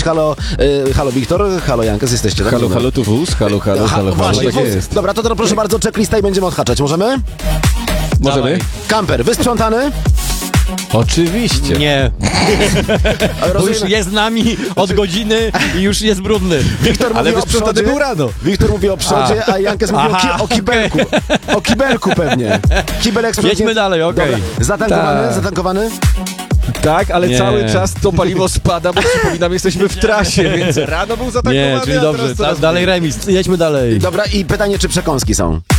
mówić. Halo, halo Wiktor, halo Jankes, jesteście. Tak? Halo, tu wóz, halo, Właśnie, tak wóz. jest. Dobra, to proszę bardzo, checklista i będziemy odhaczać. Możemy? Możemy? Kamper, wysprzątany? Oczywiście. Nie, Ale bo już rozumiem, jest z nami od godziny i już jest brudny. Wiktor Ale mówi o wysprzątany przodzie. był rano. Wiktor mówi o przodzie, a Jankes mówi o kibelku. O kibelku pewnie. Kibelek sprzątnięty. Jedźmy dalej, okej. Dobra. Zatankowany, Tak. zatankowany? Tak, ale Nie. cały czas to paliwo spada, bo przypominam, jesteśmy w trasie, więc rano był zatankowany, Nie, czyli a dobrze, teraz coraz dalej remis, jedźmy dalej. Dobra, i pytanie, czy przekąski są?